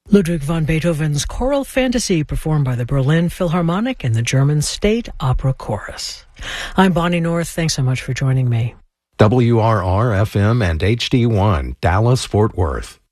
Ludwig van Beethoven's Choral Fantasy, performed by the Berlin Philharmonic and the German State Opera Chorus. I'm Bonnie North. Thanks so much for joining me. WRR-FM and HD1, Dallas, Fort Worth.